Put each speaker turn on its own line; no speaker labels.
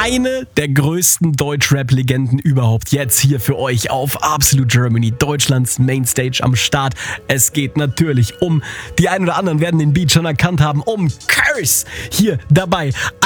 Eine der größten Deutschrap-Legenden überhaupt jetzt hier für euch auf Absolute Germany, Deutschlands Mainstage am Start. Es geht natürlich die ein oder anderen werden den Beat schon erkannt haben, um Curse hier dabei.